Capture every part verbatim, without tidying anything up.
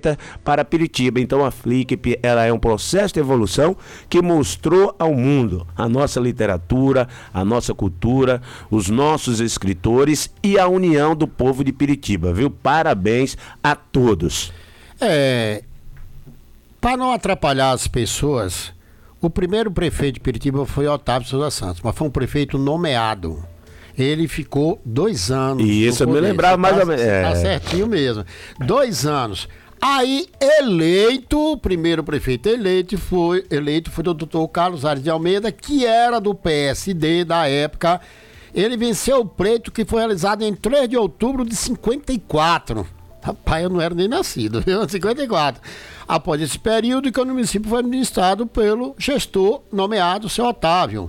trinta para Piritiba. Então a Flickp, ela é um processo de evolução que mostrou ao mundo a nossa literatura, a nossa cultura, os nossos escritores e a união do povo de Piritiba, viu? Parabéns a todos. É, para não atrapalhar as pessoas, o primeiro prefeito de Piritiba foi Otávio Souza Santos, mas foi um prefeito nomeado. Ele ficou dois anos. E isso eu me lembrava mais tá, ou menos. É. Tá certinho mesmo. Dois anos. Aí, eleito, o primeiro prefeito eleito foi, eleito foi o doutor Carlos Aires de Almeida, que era do P S D da época. Ele venceu o pleito que foi realizado em três de outubro de cinquenta e quatro. Rapaz, eu não era nem nascido, viu? cinquenta e quatro. Após esse período, que o município foi administrado pelo gestor nomeado, seu Otávio.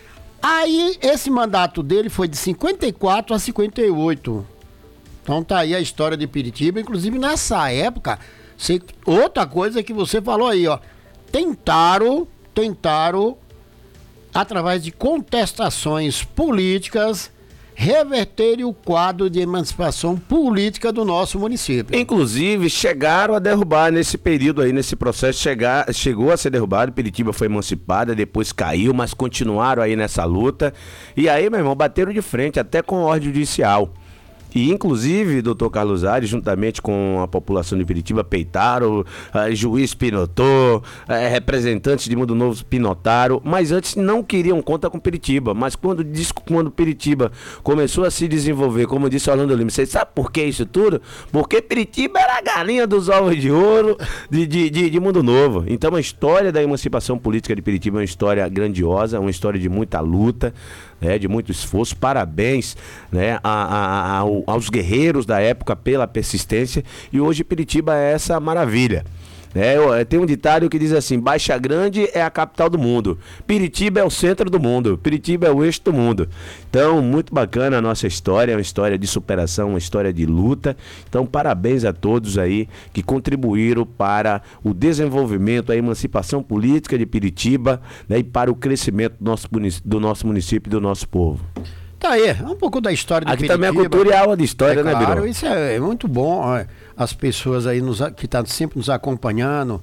Aí, esse mandato dele foi de cinquenta e quatro a cinquenta e oito. Então tá aí a história de Piritiba. Inclusive, nessa época, você, outra coisa que você falou aí, ó. Tentaram, tentaram, através de contestações políticas, reverterem o quadro de emancipação política do nosso município. Inclusive, chegaram a derrubar nesse período aí, nesse processo, chegar, chegou a ser derrubado, Piritiba foi emancipada, depois caiu, mas continuaram aí nessa luta. E aí, meu irmão, bateram de frente até com ordem judicial. E, inclusive, doutor Carlos Aires, juntamente com a população de Piritiba, peitaram, uh, juiz pinotou, uh, representantes de Mundo Novo pinotaram, mas antes não queriam conta com Piritiba. Mas quando, quando Piritiba começou a se desenvolver, como disse Orlando Lima, você sabe por que isso tudo? Porque Piritiba era a galinha dos ovos de ouro de, de, de, de Mundo Novo. Então, a história da emancipação política de Piritiba é uma história grandiosa, uma história de muita luta, né, de muito esforço. Parabéns, né, a, a, a, aos guerreiros da época pela persistência. E hoje Piritiba é essa maravilha. É, tem um ditado que diz assim: Baixa Grande é a capital do mundo, Piritiba é o centro do mundo, Piritiba é o eixo do mundo. Então, muito bacana a nossa história, é uma história de superação, uma história de luta. Então, parabéns a todos aí que contribuíram para o desenvolvimento, a emancipação política de Piritiba, né, e para o crescimento do nosso, do nosso município e do nosso povo. Tá aí, um pouco da história de Aqui Piritiba. também a cultura e a aula de história, é, né, claro, Birão? Isso é, é muito bom. Ó, as pessoas aí nos, que estão sempre nos acompanhando,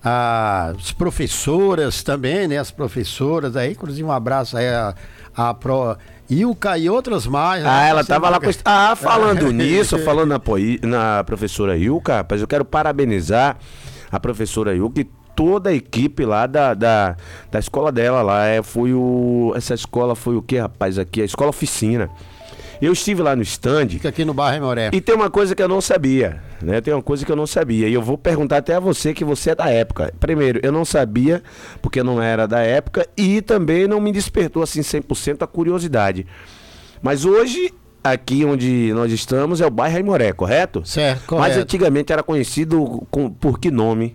as professoras também, né? As professoras aí, inclusive um abraço aí a, a Pro Ilka e outras mais. Ah, né? ela Você tava lá com... Ah, falando É. nisso, falando na, na professora Ilka, rapaz, eu quero parabenizar a professora Ilka e toda a equipe lá da, da, da escola dela lá. É, foi o, essa escola foi o que, rapaz, aqui? A escola oficina. Eu estive lá no stand. Fica aqui no bairro Aimoré. E tem uma coisa que eu não sabia, né? Tem uma coisa que eu não sabia. E eu vou perguntar até a você, que você é da época. Primeiro, eu não sabia, porque eu não era da época, e também não me despertou assim cem por cento a curiosidade. Mas hoje, aqui onde nós estamos, é o bairro Aimoré, correto? Certo, correto. Mas antigamente era conhecido com, por que nome?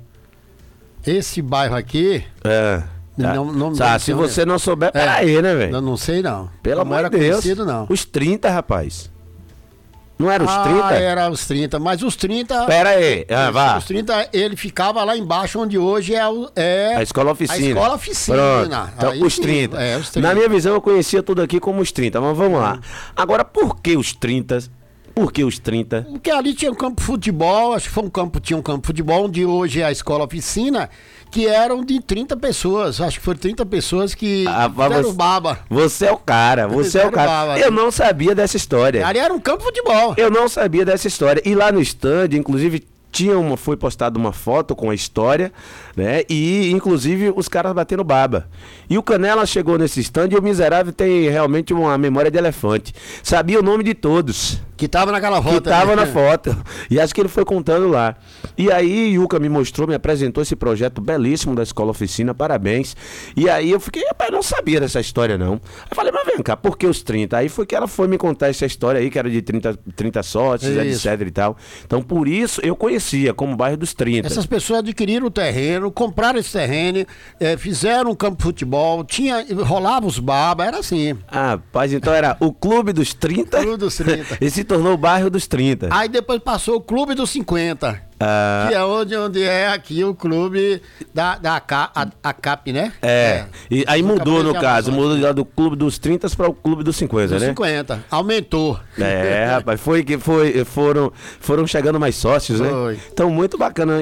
Esse bairro aqui... É. Tá. Não, não, Tá, não, se não, você não souber, é, peraí, né, velho? Eu não sei, não. Pelo não amor era de Deus. conhecido, não. Os trinta, rapaz. Não era os ah, trinta? era os trinta, mas os trinta... Pera aí, ah, vá. Os trinta, ele ficava lá embaixo, onde hoje é, o, é a escola oficina. A escola oficina. Pronto. Então, Aí, os sim, trinta. É, os trinta. Na minha visão, eu conhecia tudo aqui como os trinta, mas vamos lá. Agora, por que os trinta? Por que os trinta? Porque ali tinha um campo de futebol, acho que foi um campo, tinha um campo de futebol, onde hoje é a escola oficina, que eram de trinta pessoas. Acho que foram trinta pessoas que Ah, fizeram você- baba. Você é o cara, você é o Fizeram cara. baba. Eu não sabia dessa história. Ali era um campo de futebol. Eu não sabia dessa história. E lá no stand, inclusive, tinha uma, foi postada uma foto com a história, né? E, inclusive, os caras batendo baba. E o Canela chegou nesse stand e o miserável tem realmente uma memória de elefante. Sabia o nome de todos. Que tava naquela foto. Que tava né? na foto. E acho que ele foi contando lá. E aí, Yuka me mostrou, me apresentou esse projeto belíssimo da Escola Oficina, parabéns. E aí eu fiquei, rapaz, eu não sabia dessa história, não. Eu falei, mas vem cá, por que os trinta? Aí foi que ela foi me contar essa história aí, que era de trinta, trinta sócios, Isso. etc e tal. Então, por isso, eu conhecia como bairro dos trinta. Essas pessoas adquiriram o terreno, compraram esse terreno, eh, fizeram um campo de futebol, tinha, rolava os babas, era assim. Ah, rapaz, então era o Clube dos trinta. Clube dos trinta. E se tornou o bairro dos trinta. Aí depois passou o Clube dos cinquenta. Ah. Que é onde, onde é aqui o clube da, da A C A, a, a CAP, né? É. E aí mudou, Campeonato no de caso, Amazonas. mudou lá do Clube dos trinta para o Clube dos cinquenta, Dos né? cinquenta. Aumentou. É, rapaz, foi que foi, foram, foram chegando mais sócios, né? Foi. Então, muito bacana.